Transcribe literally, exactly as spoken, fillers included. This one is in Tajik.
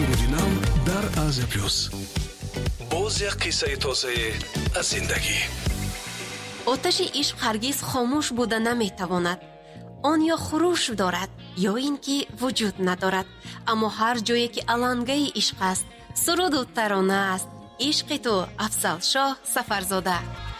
суруди нав дар Азия плюс. боз як қиссаи тозае аз зиндагӣ. آتش عشق هرگز خاموش بوده نمیتواند. آن یا خروش دارد یا اینکه وجود ندارد. اما هر جایی که علنگه عشق است، سرود و ترانه است. عشق تو افضل شاه سفرزاده.